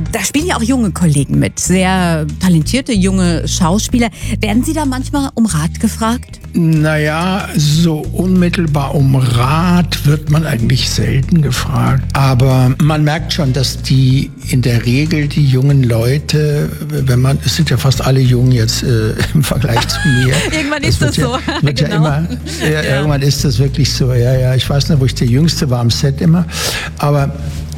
Da spielen ja auch junge Kollegen mit, sehr talentierte junge Schauspieler. Werden Sie da manchmal um Rat gefragt? Naja, so unmittelbar um Rat wird man eigentlich selten gefragt. Aber man merkt schon, dass die in der Regel die jungen Leute, es sind ja fast alle jung jetzt im Vergleich zu mir. Irgendwann ist das so. Genau. Irgendwann ist das wirklich so. Ja, ich weiß nicht, wo ich der Jüngste war am Set immer. Aber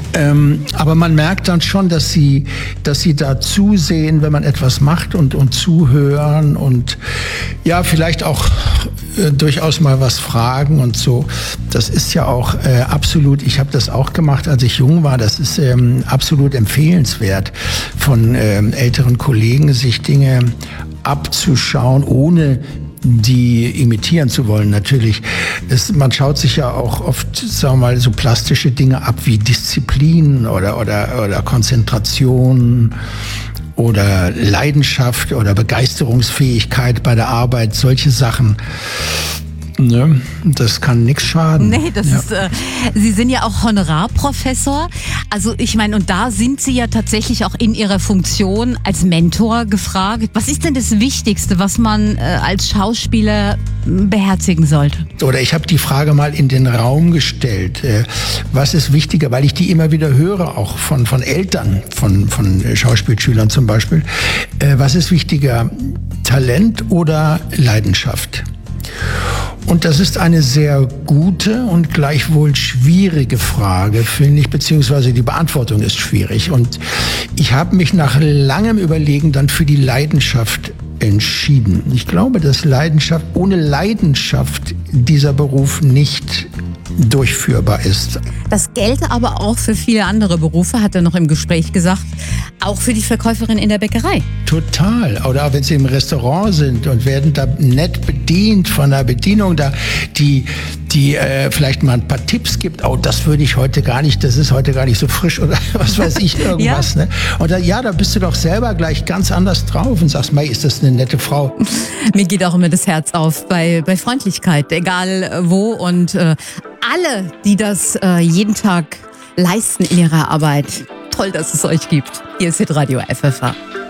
man merkt dann schon, dass sie da zusehen, wenn man etwas macht und zuhören und ja, vielleicht auch durchaus mal was fragen und so. Das ist ja auch absolut, ich habe das auch gemacht, als ich jung war, das ist absolut empfehlenswert von älteren Kollegen, sich Dinge abzuschauen, ohne die imitieren zu wollen, natürlich. Man schaut sich ja auch oft, sagen wir mal, so plastische Dinge ab wie Disziplin oder Konzentration oder Leidenschaft oder Begeisterungsfähigkeit bei der Arbeit, solche Sachen. Ne? Das kann nichts schaden. Nee, Sie sind ja auch Honorarprofessor. Also ich meine, und da sind Sie ja tatsächlich auch in Ihrer Funktion als Mentor gefragt. Was ist denn das Wichtigste, was man als Schauspieler beherzigen sollte? Oder ich habe die Frage mal in den Raum gestellt. Was ist wichtiger? Weil ich die immer wieder höre, auch von Eltern, von Schauspielschülern zum Beispiel. Was ist wichtiger? Talent oder Leidenschaft? Und das ist eine sehr gute und gleichwohl schwierige Frage, finde ich, beziehungsweise die Beantwortung ist schwierig. Und ich habe mich nach langem Überlegen dann für die Leidenschaft entschieden. Ich glaube, dass ohne Leidenschaft dieser Beruf nicht durchführbar ist. Das gelte aber auch für viele andere Berufe, hat er noch im Gespräch gesagt, auch für die Verkäuferin in der Bäckerei. Total. Oder auch wenn Sie im Restaurant sind und werden da nett bedient von der Bedienung, die vielleicht mal ein paar Tipps gibt. Oh, das würde ich heute gar nicht, das ist heute gar nicht so frisch oder was weiß ich, irgendwas. Ja. Ne? Und da bist du doch selber gleich ganz anders drauf und sagst, Mei, ist das eine nette Frau. Mir geht auch immer das Herz auf bei Freundlichkeit, egal wo. Und alle, die das jeden Tag leisten in ihrer Arbeit, toll, dass es euch gibt. Hier ist Hitradio FFH.